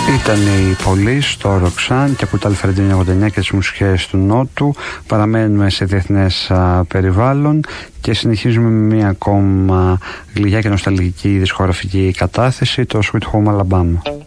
Ήταν η Police στο Roxanne και από τα Αλφρεντίνια 89 και τις μουσικές του Νότου. Παραμένουμε σε διεθνές περιβάλλον και συνεχίζουμε με μια ακόμα γλυκιά και νοσταλγική δισκογραφική κατάθεση, το Sweet Home Alabama.